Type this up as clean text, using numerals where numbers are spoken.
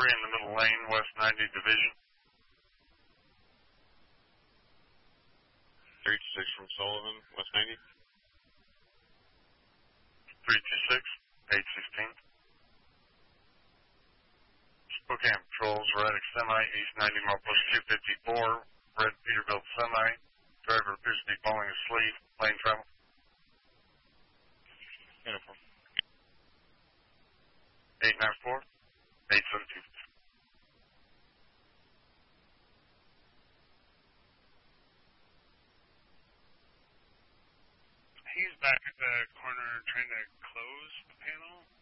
in the middle lane, West 90 Division. 326 from Sullivan, West 90. 326, 816. Spokane Patrols, Radix Semi, East 90 mile push 254, red Peterbilt Semi. Driver appears to be falling asleep, lane travel. Uniform. 894, 817. He's back at the corner trying to close the panel.